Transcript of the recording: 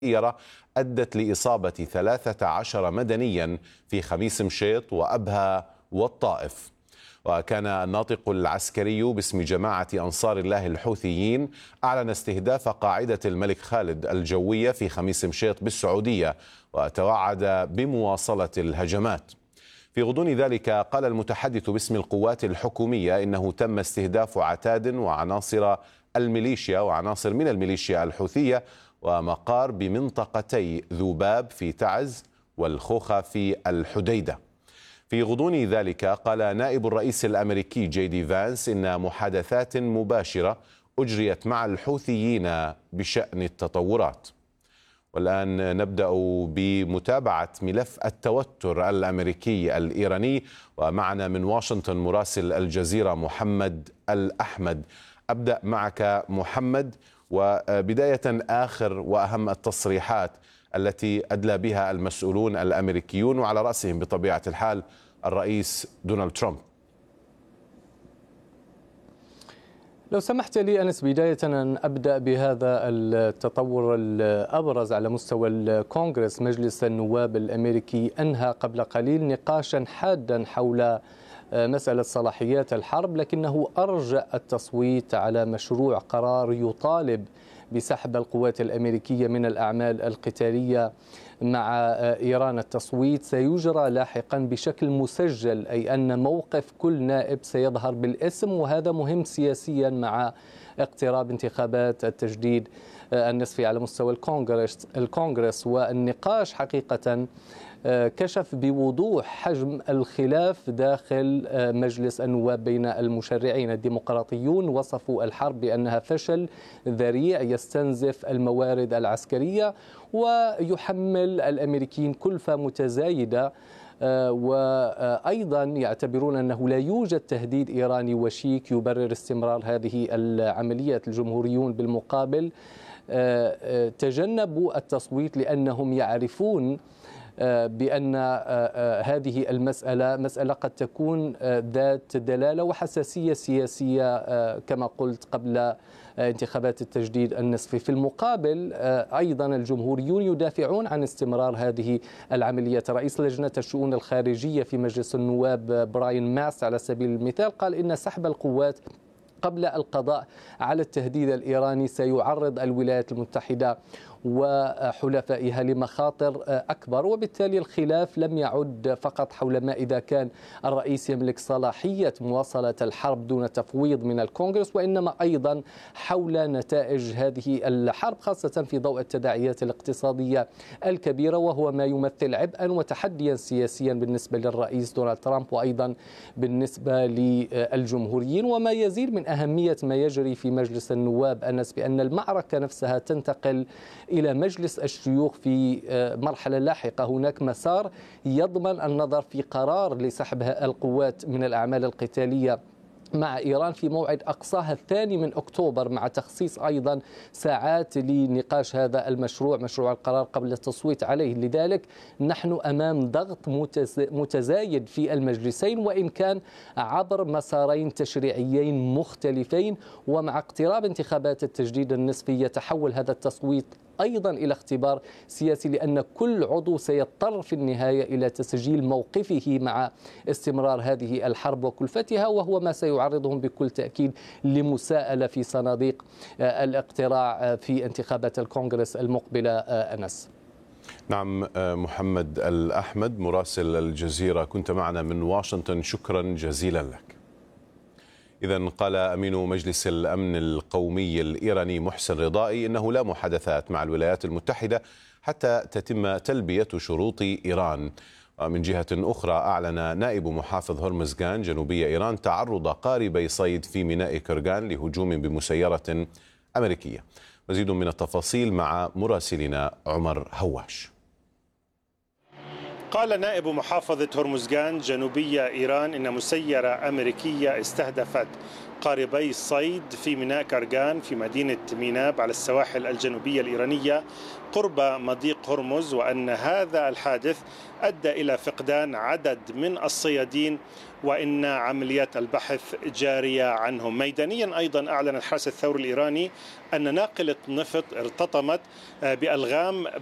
أدت لإصابة 13 مدنيا في خميس مشيط وأبها والطائف. وكان الناطق العسكري باسم جماعة أنصار الله الحوثيين أعلن استهداف قاعدة الملك خالد الجوية في خميس مشيط بالسعودية، وتوعد بمواصلة الهجمات. في غضون ذلك قال المتحدث باسم القوات الحكومية إنه تم استهداف عتاد وعناصر من الميليشيا الحوثية ومقار بمنطقتي ذوباب في تعز والخوخة في الحديدة. في غضون ذلك قال نائب الرئيس الأمريكي جي دي فانس إن محادثات مباشرة أجريت مع الحوثيين بشأن التطورات. والآن نبدأ بمتابعة ملف التوتر الأمريكي الإيراني، ومعنا من واشنطن مراسل الجزيرة محمد الأحمد. أبدأ معك محمد، وبداية آخر وأهم التصريحات التي أدلى بها المسؤولون الأمريكيون وعلى رأسهم بطبيعة الحال الرئيس دونالد ترامب. لو سمحت لي أنس، بداية أن أبدأ بهذا التطور الأبرز على مستوى الكونغرس. مجلس النواب الأمريكي أنهى قبل قليل نقاشا حادا حول مسألة صلاحيات الحرب، لكنه أرجأ التصويت على مشروع قرار يطالب بسحب القوات الأمريكية من الأعمال القتالية مع إيران. التصويت سيجرى لاحقا بشكل مسجل، أي أن موقف كل نائب سيظهر بالاسم، وهذا مهم سياسيا مع اقتراب انتخابات التجديد النصفي على مستوى الكونغرس. والنقاش حقيقة كشف بوضوح حجم الخلاف داخل مجلس النواب بين المشرعين. الديمقراطيون وصفوا الحرب بأنها فشل ذريع يستنزف الموارد العسكرية ويحمل الأمريكيين كلفة متزايدة، وأيضا يعتبرون أنه لا يوجد تهديد إيراني وشيك يبرر استمرار هذه العمليات. الجمهوريون بالمقابل تجنبوا التصويت لأنهم يعرفون بأن هذه المسألة مسألة قد تكون ذات دلالة وحساسية سياسية كما قلت قبل انتخابات التجديد النصفي. في المقابل أيضا الجمهوريون يدافعون عن استمرار هذه العمليات. رئيس لجنة الشؤون الخارجية في مجلس النواب براين ماس على سبيل المثال قال إن سحب القوات قبل القضاء على التهديد الإيراني سيعرض الولايات المتحدة وحلفائها لمخاطر أكبر، وبالتالي الخلاف لم يعد فقط حول ما إذا كان الرئيس يملك صلاحية مواصلة الحرب دون تفويض من الكونغرس، وإنما أيضا حول نتائج هذه الحرب، خاصة في ضوء التداعيات الاقتصادية الكبيرة، وهو ما يمثل عبئا وتحديا سياسيا بالنسبة للرئيس دونالد ترامب وأيضا بالنسبة للجمهوريين. وما يزيد من أهمية ما يجري في مجلس النواب أنس بأن المعركة نفسها تنتقل إلى مجلس الشيوخ في مرحلة لاحقة. هناك مسار يضمن النظر في قرار لسحب القوات من الأعمال القتالية مع إيران في موعد أقصاها 2 أكتوبر، مع تخصيص أيضا ساعات لنقاش هذا المشروع، مشروع القرار، قبل التصويت عليه. لذلك نحن أمام ضغط متزايد في المجلسين، وإن كان عبر مسارين تشريعيين مختلفين. ومع اقتراب انتخابات التجديد النصفي يتحول هذا التصويت أيضا إلى اختبار سياسي، لأن كل عضو سيضطر في النهاية إلى تسجيل موقفه مع استمرار هذه الحرب وكلفتها، وهو ما سيعرضهم بكل تأكيد لمساءلة في صناديق الاقتراع في انتخابات الكونغرس المقبلة. أنس. نعم، محمد الأحمد مراسل الجزيرة كنت معنا من واشنطن، شكرا جزيلا لك. إذن قال أمين مجلس الأمن القومي الإيراني محسن رضائي إنه لا محادثات مع الولايات المتحدة حتى تتم تلبية شروط إيران. ومن جهة أخرى أعلن نائب محافظ هرمزغان جنوبي إيران تعرض قاربي صيد في ميناء كرغان لهجوم بمسيرة أمريكية. مزيد من التفاصيل مع مراسلنا عمر هواش. قال نائب محافظة هرمزغان جنوبية إيران إن مسيرة أمريكية استهدفت قاربي الصيد في ميناء كرغان في مدينة ميناب على السواحل الجنوبية الإيرانية قرب مضيق هرمز، وأن هذا الحادث أدى إلى فقدان عدد من الصيادين وإن عمليات البحث جارية عنهم. ميدانيا أيضا أعلن الحرس الثوري الإيراني أن ناقلة نفط ارتطمت بألغام